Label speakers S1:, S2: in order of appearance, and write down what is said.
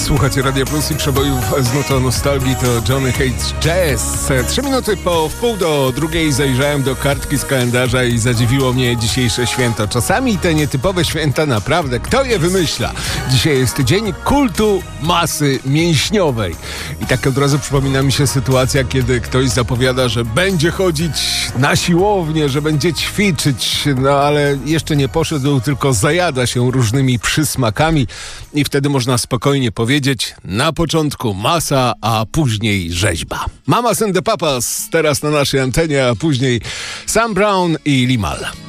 S1: Słuchacie Radia Plus i przebojów z nutą nostalgii, to Johnny Hates Jazz. 3 minuty po wpół do drugiej zajrzałem do kartki z kalendarza i zadziwiło mnie dzisiejsze święto. Czasami te nietypowe święta naprawdę, kto je wymyśla? Dzisiaj jest Dzień Kultu Masy Mięśniowej. I tak od razu przypomina mi się sytuacja, kiedy ktoś zapowiada, że będzie chodzić na siłownię, że będzie ćwiczyć, no ale jeszcze nie poszedł, tylko zajada się różnymi przysmakami i wtedy można spokojnie powiedzieć, na początku masa, a później rzeźba. Mamas and the Papas teraz na naszej antenie, a później Sam Brown i Limal.